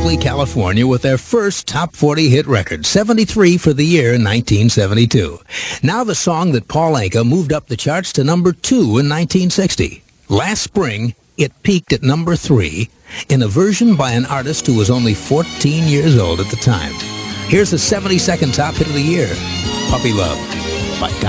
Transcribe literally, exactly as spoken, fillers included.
Berkeley, California with their first top forty hit record, seventy-three for the year nineteen seventy-two. Now the song that Paul Anka moved up the charts to number two in nineteen sixty. Last spring, it peaked at number three in a version by an artist who was only fourteen years old at the time. Here's the seventy-second top hit of the year, Puppy Love by Don.